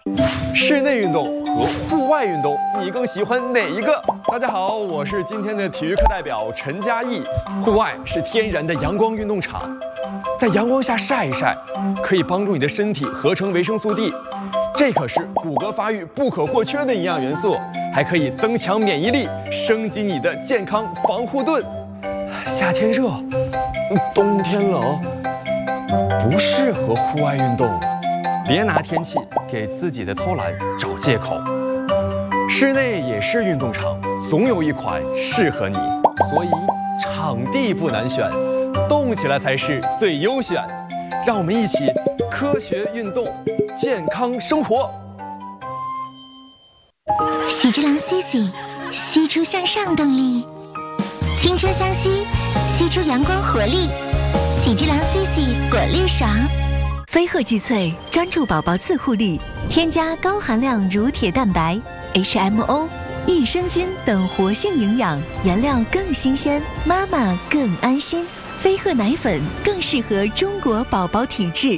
室内运动和户外运动，你更喜欢哪一个？大家好，我是今天的体育课代表陈嘉译。户外是天然的阳光运动场，在阳光下晒一晒，可以帮助你的身体合成维生素 D， 这可是骨骼发育不可或缺的营养元素，还可以增强免疫力，升级你的健康防护盾。夏天热，冬天冷，不适合户外运动。别拿天气给自己的偷懒找借口。室内也是运动场，总有一款适合你，所以场地不难选，动起来才是最优选。让我们一起科学运动，健康生活。 喜之郎 CC， 吸出向上动力，青春相吸，吸出阳光活力。喜之郎 CC 果粒爽。 飞鹤济萃专注宝宝自护力，添加高含量乳铁蛋白、HMO、益生菌等活性营养，原料更新鲜，妈妈更安心。飞鹤奶粉更适合中国宝宝体质。